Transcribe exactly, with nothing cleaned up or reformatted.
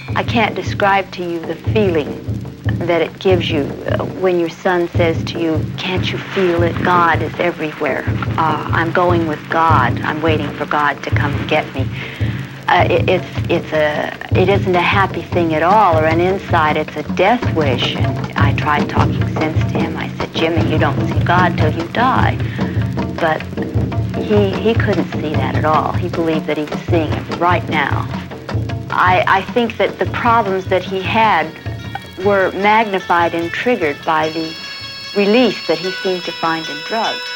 I can't describe to you the feeling that it gives you uh, when your son says to you, can't you feel it? God is everywhere. Uh, I'm going with God. I'm waiting for God to come and get me. Uh, it, it's, it's a, it isn't a happy thing at all, or an inside, it's a death wish. And I tried talking sense to him. I said, Jimmy, you don't see God till you die. But he, he couldn't see that at all. He believed that he was seeing it right now. I, I think that the problems that he had were magnified and triggered by the release that he seemed to find in drugs.